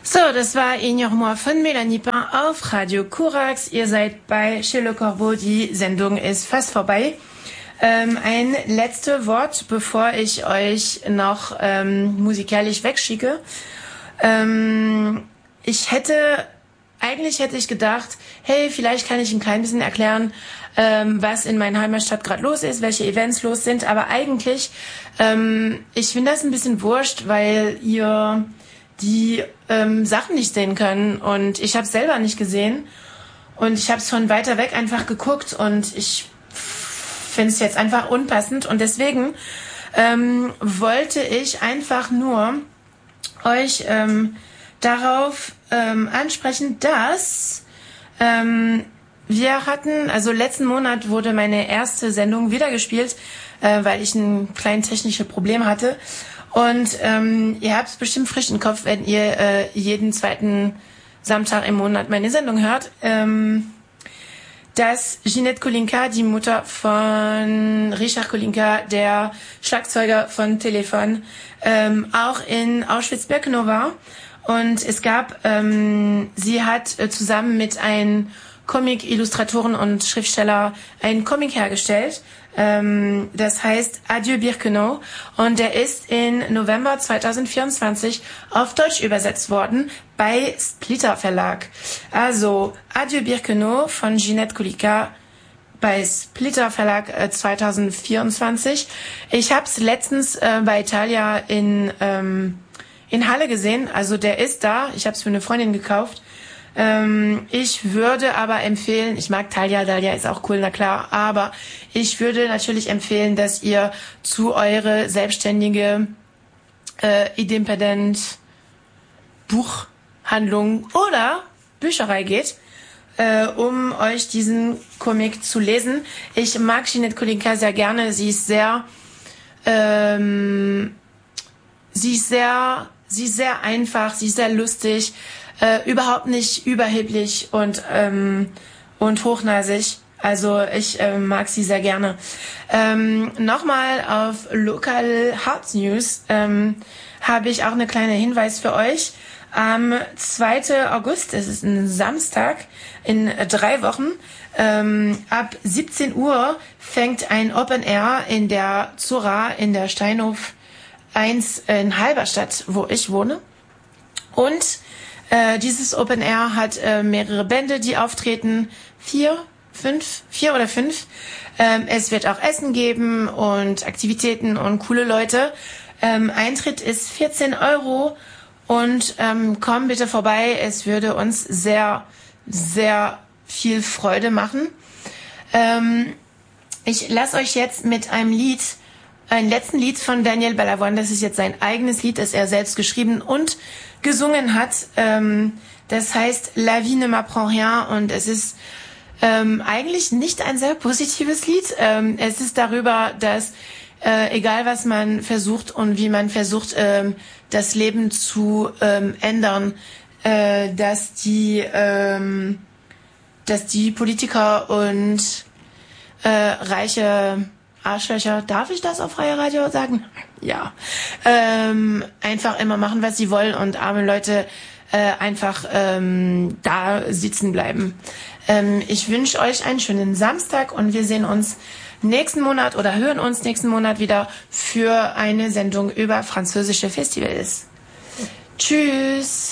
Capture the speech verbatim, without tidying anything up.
So, das war Ignore-moi von Melanie Pain auf Radio Korax. Ihr seid bei Chez Le Corbeau. Die Sendung ist fast vorbei. Ähm, ein letztes Wort, bevor ich euch noch ähm, musikalisch wegschicke. Ähm, ich hätte, eigentlich hätte ich gedacht, hey, vielleicht kann ich ein klein bisschen erklären, ähm, was in meiner Heimatstadt gerade los ist, welche Events los sind. Aber eigentlich, ähm, ich finde das ein bisschen wurscht, weil ihr die ähm, Sachen nicht sehen können und ich habe es selber nicht gesehen und ich habe es von weiter weg einfach geguckt und ich finde es jetzt einfach unpassend und deswegen ähm, wollte ich einfach nur euch ähm, darauf ähm, ansprechen, dass ähm, wir hatten, also letzten Monat wurde meine erste Sendung wiedergespielt, äh, weil ich ein kleines technisches Problem hatte. Und ähm, ihr habt es bestimmt frisch im Kopf, wenn ihr äh, jeden zweiten Samstag im Monat meine Sendung hört, ähm, dass Ginette Kolinka, die Mutter von Richard Kolinka, der Schlagzeuger von Telefon, ähm, auch in Auschwitz-Birkenau war. Und es gab, ähm, sie hat äh, zusammen mit einem Comic-Illustratoren und Schriftsteller einen Comic hergestellt. Ähm, das heißt Adieu Birkenau und der ist in November zwanzig vierundzwanzig auf Deutsch übersetzt worden bei Splitter Verlag. Also Adieu Birkenau von Ginette Kolinka bei Splitter Verlag äh, zwanzig vierundzwanzig. Ich habe es letztens äh, bei Italia in ähm, in Halle gesehen. Also der ist da. Ich habe es für eine Freundin gekauft. Ähm, ich würde aber empfehlen, ich mag Thalia, Thalia ist auch cool, na klar, aber ich würde natürlich empfehlen, dass ihr zu eure selbstständige äh, Independent Buchhandlung oder Bücherei geht, äh, um euch diesen Comic zu lesen. Ich mag Ginette Kolinka sehr gerne, sie ist sehr ähm, sie ist sehr sie ist sehr einfach, sie ist sehr lustig. Äh, überhaupt nicht überheblich und ähm, und hochnasig. Also ich äh, mag sie sehr gerne. Ähm, Nochmal auf Local Hearts News ähm, habe ich auch eine kleine Hinweis für euch. Am zweiten August, es ist ein Samstag, in drei Wochen, ähm, ab siebzehn Uhr fängt ein Open Air in der Zura in der Steinhof eins in Halberstadt, wo ich wohne. Und Äh, dieses Open Air hat äh, mehrere Bände, die auftreten. Vier, fünf, vier oder fünf. Ähm, es wird auch Essen geben und Aktivitäten und coole Leute. Ähm, Eintritt ist vierzehn Euro und ähm, komm bitte vorbei. Es würde uns sehr, sehr viel Freude machen. Ähm, ich lasse euch jetzt mit einem Lied, ein letzten Lied von Daniel Balavoine. Das ist jetzt sein eigenes Lied, das er selbst geschrieben und gesungen hat. Ähm, das heißt La vie ne m'apprend rien und es ist ähm, eigentlich nicht ein sehr positives Lied. Ähm, es ist darüber, dass äh, egal was man versucht und wie man versucht, ähm, das Leben zu ähm, ändern, äh, dass die ähm, dass die Politiker und äh, reiche Arschlöcher, darf ich das auf Freie Radio sagen? Ja. Ähm, einfach immer machen, was sie wollen und arme Leute äh, einfach ähm, da sitzen bleiben. Ähm, ich wünsche euch einen schönen Samstag und wir sehen uns nächsten Monat oder hören uns nächsten Monat wieder für eine Sendung über französische Festivals. Tschüss!